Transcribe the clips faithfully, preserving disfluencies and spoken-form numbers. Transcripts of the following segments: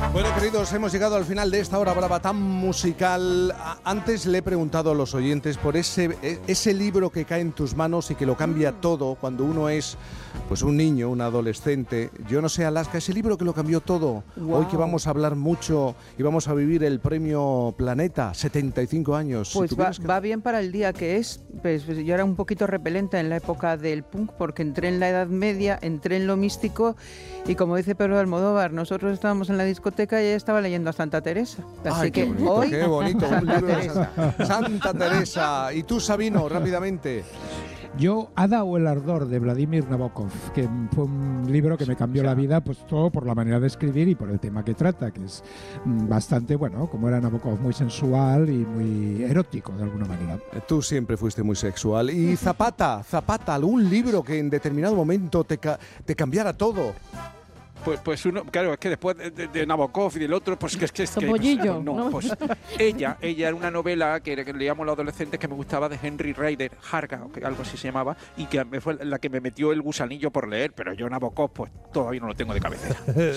Bueno, queridos, hemos llegado al final de esta hora brava tan musical. Antes le he preguntado a los oyentes por ese, ese libro que cae en tus manos y que lo cambia todo cuando uno es pues un niño, un adolescente. Yo no sé, Alaska, ese libro que lo cambió todo. Wow. Hoy que vamos a hablar mucho y vamos a vivir el premio Planeta, setenta y cinco años. Pues si va, que... va bien para el día que es. Pues, pues yo era un poquito repelente en la época del punk porque entré en la Edad Media, entré en lo místico y como dice Pedro Almodóvar, nosotros estábamos en la discoteca y ella estaba leyendo a Santa Teresa. Así Ay, que qué bonito, hoy qué bonito, un Santa libro de Teresa. Santa, Santa Teresa. Y tú, Sabino, rápidamente. Yo, Ada o el ardor, de Vladimir Nabokov, que fue un libro que me cambió la vida, pues todo por la manera de escribir y por el tema que trata, que es bastante, bueno, como era Nabokov, muy sensual y muy erótico de alguna manera. Tú siempre fuiste muy sexual. Y Zapata, Zapata, algún libro que en determinado momento te, ca- te cambiara todo. Pues, pues uno, claro, es que después de, de, de Nabokov y del otro, pues que es que... Es que Topollillo, pues, no, ¿no? pues ella, ella era una novela que, que leíamos los adolescentes que me gustaba de Henry Ryder, Harga, o que algo así se llamaba, y que me fue la que me metió el gusanillo por leer, pero yo Nabokov, pues todavía no lo tengo de cabecera. O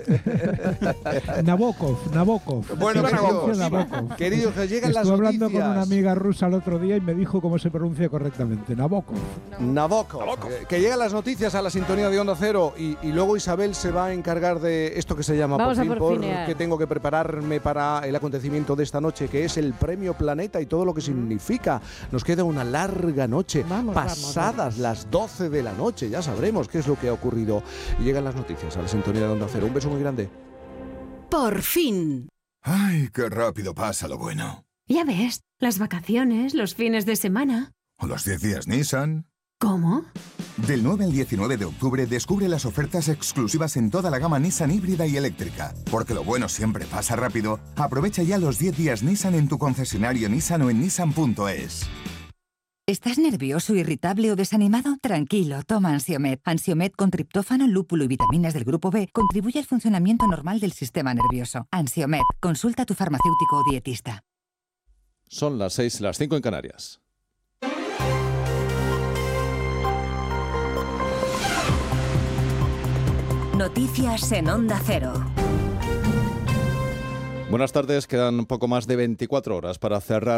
sea, Nabokov, Nabokov. Bueno, Iba queridos, Nabokov. queridos, que llegan las Estuve noticias. hablando con una amiga rusa el otro día y me dijo cómo se pronuncia correctamente. Nabokov. Nabokov. Nabokov. Que, que llegan las noticias a la sintonía de Onda Cero y, y luego Isabel se va a encargar de esto que se llama Vamos por a fin, porfinear. porque tengo que prepararme para el acontecimiento de esta noche, que es el Premio Planeta y todo lo que significa. Nos queda una larga noche, Vamos, pasadas vamos, vamos. las doce de la noche, ya sabremos qué es lo que ha ocurrido. Y llegan las noticias a la sintonía de Onda Cero. Un beso muy grande. Por fin. Ay, qué rápido pasa lo bueno. Ya ves, las vacaciones, los fines de semana. O los diez días Nissan. ¿Cómo? Del nueve al diecinueve de octubre descubre las ofertas exclusivas en toda la gama Nissan híbrida y eléctrica. Porque lo bueno siempre pasa rápido. Aprovecha ya los diez días Nissan en tu concesionario Nissan o en nissan punto es. ¿Estás nervioso, irritable o desanimado? Tranquilo, toma Ansiomed. Ansiomed con triptófano, lúpulo y vitaminas del grupo B contribuye al funcionamiento normal del sistema nervioso. Ansiomed, consulta a tu farmacéutico o dietista. Son las seis, las cinco en Canarias. Noticias en Onda Cero. Buenas tardes, quedan poco más de veinticuatro horas para cerrar